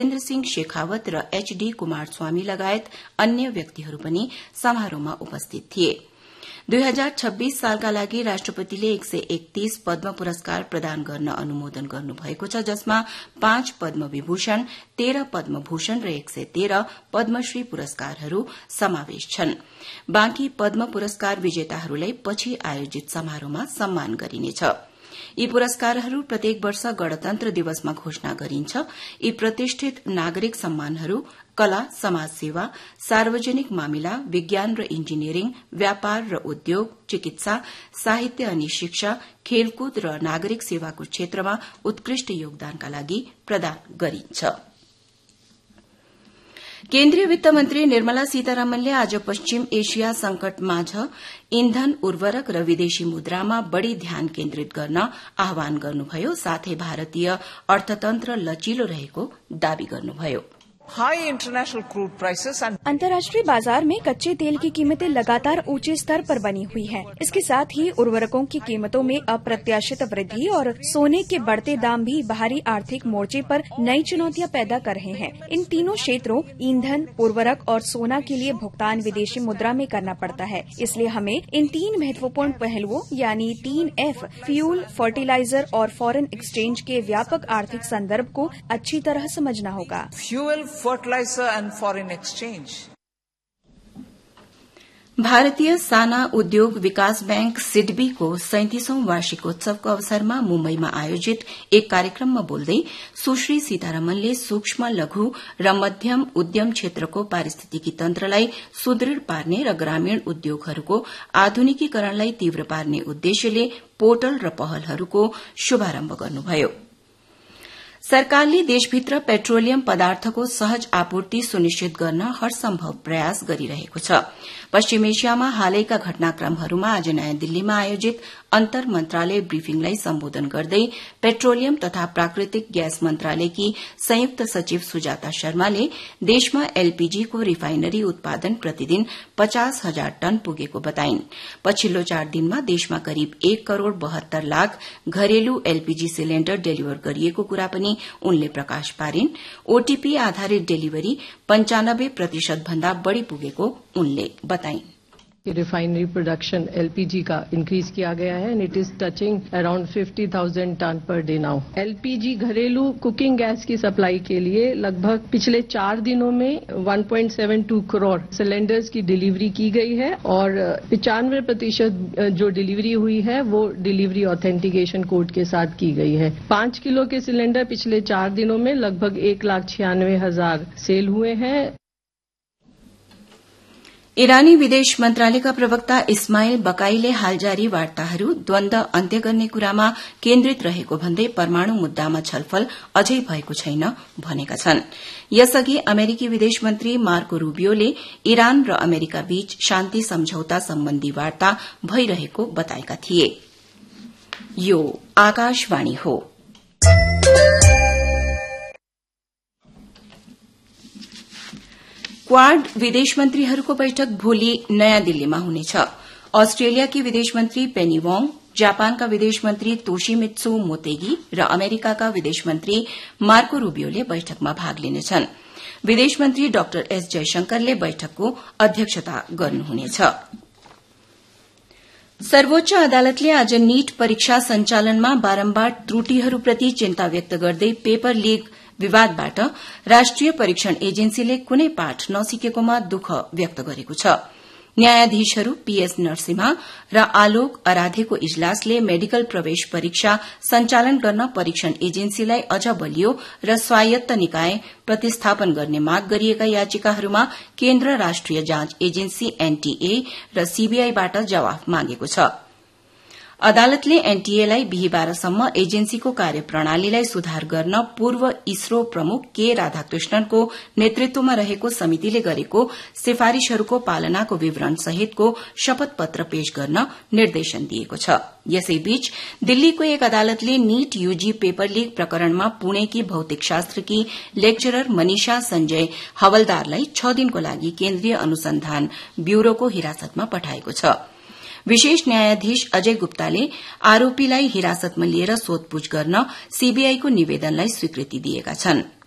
गजेन्द्र सिंह शेखावत र एचडी कुमारस्वामी लगायत अन्य व्यक्तिहरू पनि समारोहमा उपस्थित थिए। 2026 सालका लागि राष्ट्रपतिले 131 पद्म पुरस्कार प्रदान गर्न अनुमोदन गर्नुभएको छ, जसमा 5 पद्म विभूषण, 13 पद्म भूषण र 113 पद्मश्री पुरस्कारहरू समावेश छन्। बाँकी पद्म पुरस्कार विजेताहरूलाई पछि आयोजित समारोहमा सम्मान गरिनेछ। यी पुरस्कारहरू प्रत्येक वर्ष गणतन्त्र दिवसमा घोषणा गरिन्छ। यी प्रतिष्ठित नागरिक सम्मानहरू कला, समाज सेवा, सार्वजनिक मामिला, विज्ञान र इन्जिनियरिङ, व्यापार र उद्योग, चिकित्सा, साहित्य अनि शिक्षा, खेलकुद र नागरिक सेवाको क्षेत्रमा उत्कृष्ट योगदानका लागि प्रदान गरिन्छ। केन्द्रीय वित्त मन्त्री निर्मला सीतारमणले आज पश्चिम एशिया संकटमाझ इन्धन, उर्वरक र विदेशी मुद्रामा बढ़ी ध्यान केन्द्रित गर्न आह्वान गर्नुभयो। साथै भारतीय अर्थतन्त्र लचिलो रहेको दावी गर्नुभयो। High international crude prices and अंतर्राष्ट्रीय बाजार में कच्चे तेल की कीमतें लगातार ऊंचे स्तर पर बनी हुई हैं। इसके साथ ही उर्वरकों की कीमतों में अप्रत्याशित वृद्धि और सोने के बढ़ते दाम भी बाहरी आर्थिक मोर्चे पर नई चुनौतियां पैदा कर रहे हैं। इन तीनों क्षेत्रों ईंधन, उर्वरक और सोना के लिए भुगतान विदेशी मुद्रा में करना पड़ता है। इसलिए हमें इन 3 महत्वपूर्ण पहलुओं यानी 3F फ्यूल, फर्टिलाइजर और फॉरेन एक्सचेंज के व्यापक आर्थिक संदर्भ को अच्छी तरह समझना होगा। fuel, fertilizer and foreign exchange. भारतीय साना उद्योग विकास बैंक सिडबीको 37औं वार्षिकोत्सवको अवसरमा मुम्बईमा आयोजित एक कार्यक्रममा बोल्दै सुश्री सीतारमणले सूक्ष्म, लघु र मध्यम उद्यम क्षेत्रको पारिस्थितिकी तन्त्रलाई सुदृढ़ पार्ने र ग्रामीण उद्योगहरूको आधुनिकीकरणलाई तीव्र पार्ने उद्देश्यले पोर्टल र पहलहरूको शुभारम्भ गर्नुभयो। सरकारले देशभित्र पेट्रोलियम पदार्थको सहज आपूर्ति सुनिश्चित गर्न हरसम्भव प्रयास गरिरहेको छ। पश्चिम एशियामा हालैका घटनाक्रमहरूमा आज नयाँ दिल्लीमा आयोजित अन्तर मन्त्रालय ब्रिफिङलाई सम्बोधन गर्दै पेट्रोलियम तथा प्राकृतिक ग्यास मन्त्रालयकी संयुक्त सचिव सुजाता शर्माले देशमा एलपीजी को रिफाइनरी उत्पादन प्रतिदिन 50,000 टन पुगेको बताइन्। पछिल्लो 4 दिनमा देशमा करिब 1 करोड़ 72 लाख घरेलु एलपीजी सिलिण्डर डेलिभर गरिएको कुरा पनि उनले प्रकाश पारिन्। ओटीपी आधारित डेलिभरी 95% भन्दा बढ़ी पुगेको उनले बताइन्। रिफाइनरी प्रोडक्शन एलपीजी का इंक्रीज किया गया है and it is touching around 50,000 ton per day now. LPG घरेलू कुकिंग गैस की सप्लाई के लिए लगभग पिछले 4 दिनों में 1.72 करोड़ सिलेंडर्स की डिलीवरी की गई है और 95% जो डिलीवरी हुई है वो डिलीवरी ऑथेंटिकेशन कोड के साथ की गई है। 5 किलो के सिलेंडर पिछले 4 दिनों में लगभग 1,96,000 सेल हुए हैं। ईरानी विदेश मन्त्रालयका प्रवक्ता इस्माइल बकाईले हाल जारी वार्ताहरू द्वन्द अन्त्य गर्ने कुरामा केन्द्रित रहेको भन्दै परमाणु मुद्दामा छलफल अझै भएको छैन भनेका छन्। यसअघि अमेरिकी विदेश मन्त्री मार्को रूबियोले ईरान र अमेरिका बीच शान्ति सम्झौता सम्बन्धी वार्ता भइरहेको बताएका थिए। यो आकाशवाणी हो। क्वाड विदेश मन्त्रीहरूको बैठक भोलि नयाँ दिल्लीमा हुनेछ। अस्ट्रेलियाकी विदेश मन्त्री पेनी वोङ, जापानका विदेश मन्त्री तोशिमित्सु मोतेगी र अमेरिकाका विदेश मन्त्री मार्को रूबियोले बैठकमा भाग लिनेछन्। विदेश मन्त्री डाक्टर एस जयशंकरले बैठकको अध्यक्षता गर्नुहुनेछ। सर्वोच्च अदालतले आज नीट परीक्षा सञ्चालनमा बारम्बार त्रुटिहरूप्रति चिन्ता व्यक्त गर्दै पेपर लीक विवादबाट राष्ट्रिय परीक्षण एजेन्सीले कुनै पाठ नसिकेकोमा दुःख व्यक्त गरेको छ। न्यायाधीशहरू पीएस नरसिम्हा र आलोक आराधेको इजलासले मेडिकल प्रवेश परीक्षा सञ्चालन गर्न परीक्षण एजेन्सीलाई अझ बलियो र स्वायत्त निकाय प्रतिस्थापन गर्ने माग गरिएका याचिकाहरूमा केन्द्र राष्ट्रिय जाँच एजेन्सी एनटीए र सीबीआईबाट जवाफ मागेको छ। अदालतले एनटीएलाई बिहीबारसम्म एजेन्सीको कार्यप्रणालीलाई सुधार गर्न पूर्व इसरो प्रमुख के राधाकृष्णनको नेतृत्वमा रहेको समितिले गरेको सिफारिशहरूको पालनाको विवरण सहितको शपथ पत्र पेश गर्न निर्देशन दिएको छ। यसैबीच दिल्लीको एक अदालतले नीट यूजी पेपर लीक प्रकरणमा पुणेकी भौतिकशास्त्रकी लेक्चरर मनीषा संजय हवलदारलाई 6 दिनको लागि केन्द्रीय अनुसन्धान ब्यूरोको हिरासतमा पठाएको छ। विशेष न्यायाधीश अजय गुप्ताले आरोपीलाई हिरासतमा लिएर सोधपूछ गर्न सीबीआईको निवेदनलाई स्वीकृति दिएका छन्।